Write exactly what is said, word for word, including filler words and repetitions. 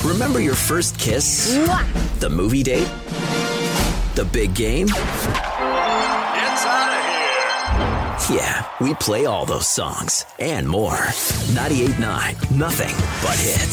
Remember your first kiss? Mwah! The movie date? The big game? It's out of here. Yeah, we play all those songs and more. ninety-eight point nine, nothing but hits.